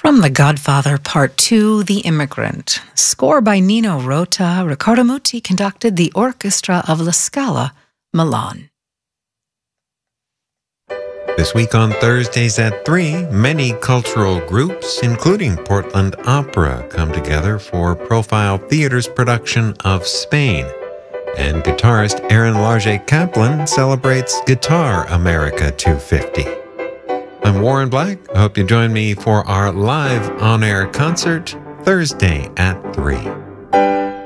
From The Godfather Part 2, The Immigrant. Score by Nino Rota. Riccardo Muti conducted the orchestra of La Scala, Milan. This week on Thursdays at 3, many cultural groups, including Portland Opera, come together for Profile Theater's production of Spain. And guitarist Aaron Larget Kaplan celebrates Guitar America 250. I'm Warren Black. I hope you join me for our live on-air concert Thursday at 3.